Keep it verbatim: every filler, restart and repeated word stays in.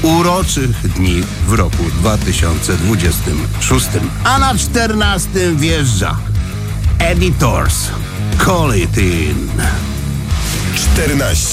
uroczych dni w roku dwa tysiące dwudziestym szóstym. A na czternastym wjeżdża Editors. Call it in. czternaście.